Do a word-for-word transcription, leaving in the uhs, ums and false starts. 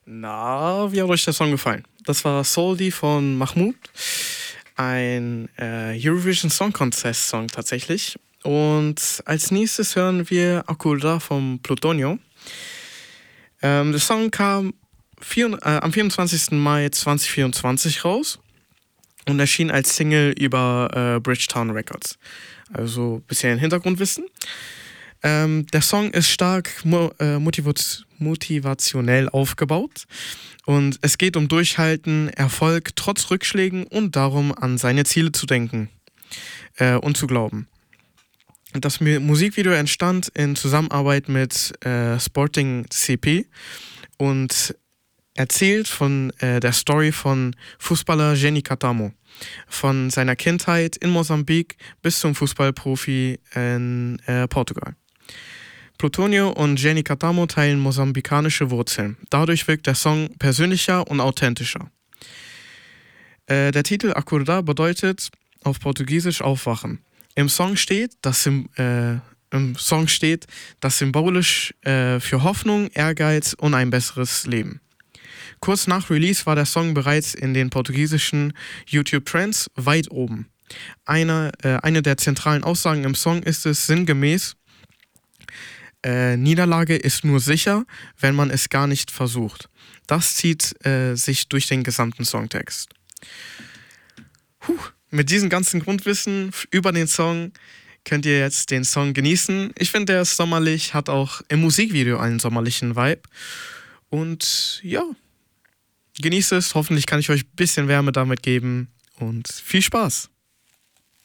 Na, wie hat euch der Song gefallen? Das war Soldi von Mahmood, ein äh, Eurovision Song Contest Song tatsächlich. Und als nächstes hören wir Akurda vom Plutonio. Ähm, der Song kam vier, äh, am vierundzwanzigsten Mai zweitausendvierundzwanzig raus und erschien als Single über äh, Bridgetown Records. Also ein bisschen Hintergrundwissen. Ähm, der Song ist stark mo- äh, motivat- motivationell aufgebaut und es geht um Durchhalten, Erfolg trotz Rückschlägen und darum, an seine Ziele zu denken äh, und zu glauben. Das Mu- Musikvideo entstand in Zusammenarbeit mit äh, Sporting C P und erzählt von äh, der Story von Fußballer Jenny Catamo. Von seiner Kindheit in Mosambik bis zum Fußballprofi in äh, Portugal. Plutonio und Jenny Catamo teilen mosambikanische Wurzeln. Dadurch wirkt der Song persönlicher und authentischer. Äh, der Titel Acordar bedeutet auf Portugiesisch aufwachen. Im Song steht, dass Sym- äh, im Song steht, das symbolisch äh, für Hoffnung, Ehrgeiz und ein besseres Leben. Kurz nach Release war der Song bereits in den portugiesischen YouTube-Trends weit oben. Eine, äh, eine der zentralen Aussagen im Song ist es sinngemäß, äh, Niederlage ist nur sicher, wenn man es gar nicht versucht. Das zieht äh, sich durch den gesamten Songtext. Puh, mit diesem ganzen Grundwissen f- über den Song könnt ihr jetzt den Song genießen. Ich finde, der ist sommerlich, hat auch im Musikvideo einen sommerlichen Vibe. Und ja, genießt es. Hoffentlich kann ich euch ein bisschen Wärme damit geben und viel Spaß.